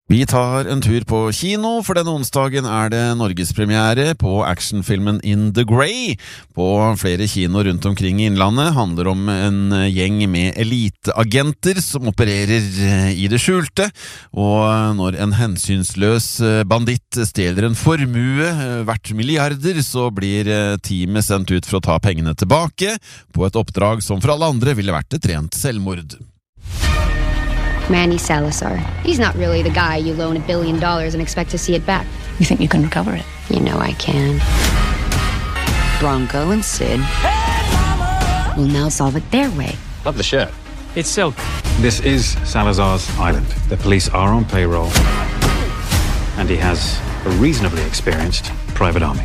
Vi tar en tur på kino, for denne onsdagen det norgespremiere på actionfilmen In the Grey. På flere kinoer rundt omkring i innlandet handler om en gjeng med eliteagenter som opererer i det skjulte, og når en hensynsløs banditt stjeler en formue verdt milliarder, så blir teamet sendt ut for å ta pengene tilbake på et oppdrag som for alle andre ville vært et rent selvmord. Manny Salazar. He's not really the guy you loan $1 billion and expect to see it back. You think you can recover it? You know I can. Bronco and Sid will now solve it their way. Love the shirt. It's silk. This is Salazar's island. The police are on payroll. And he has a reasonably experienced private army.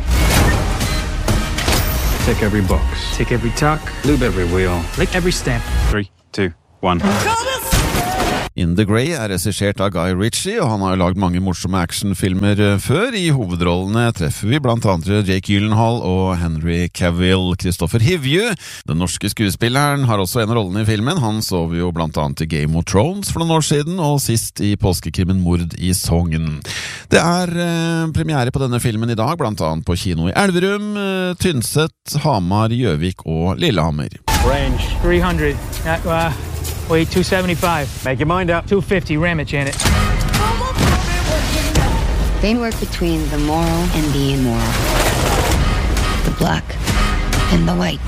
Tick every box. Tick every tuck. Lube every wheel. Lick every stamp. 3, 2, 1. In the Grey regissert av Guy Ritchie, og han har jo lagd mange morsomme actionfilmer før. I hovedrollene treffer vi blant andre Jake Gyllenhaal og Henry Cavill. Kristoffer Hivju, den norske skuespilleren, har også en av rollene i filmen. Han så vi jo blant annet i Game of Thrones for noen år siden, og sist i påskekrimmen Mord i Sogn. Det premiere på denne filmen i dag, blant annet på kino i Elverum, Tynset, Hamar, Gjøvik og Lillehammer. Range 300. Wait, 275. Make your mind up. 250. Ram it, Janet. They work between the moral and the immoral. The black and the white.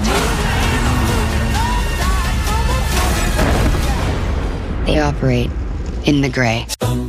They operate in the gray.